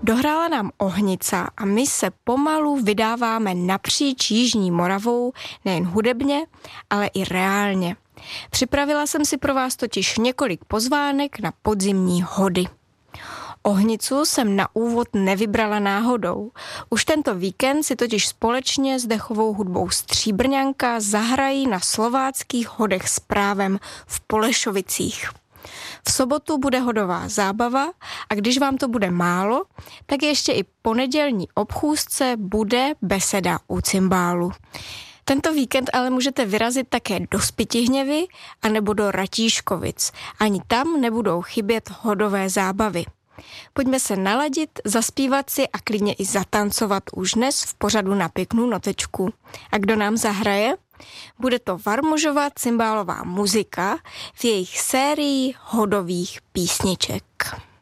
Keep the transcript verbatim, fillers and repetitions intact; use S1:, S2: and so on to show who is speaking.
S1: Dohrála nám ohnica a my se pomalu vydáváme napříč Jižní Moravou, nejen hudebně, ale i reálně. Připravila jsem si pro vás totiž několik pozvánek na podzimní hody. Ohnicu jsem na úvod nevybrala náhodou. Už tento víkend si totiž společně s dechovou hudbou Stříbrňanka zahrají na slováckých hodech s právem v Polešovicích. V sobotu bude hodová zábava a když vám to bude málo, tak ještě i po nedělní obchůzce bude beseda u cymbálu. Tento víkend ale můžete vyrazit také do Spytihněvy anebo do Ratíškovic. Ani tam nebudou chybět hodové zábavy. Pojďme se naladit, zaspívat si a klidně i zatancovat už dnes v pořadu Na pěknou notečku. A kdo nám zahraje? Bude to Varmužova cymbálová muzika v jejich sérii hodových písniček.